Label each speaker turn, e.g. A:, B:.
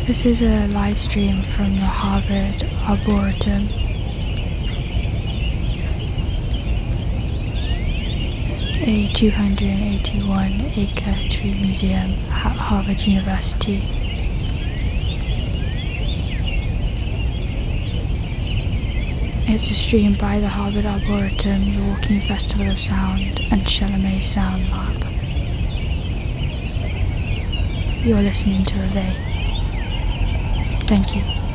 A: This is a live stream from the Harvard Arboretum. A 281-acre tree museum at Harvard University. It's a stream by the Harvard Arboretum, the Walking Festival of Sound, and Chalamet Sound Lab. You're listening to Reveille. Thank you.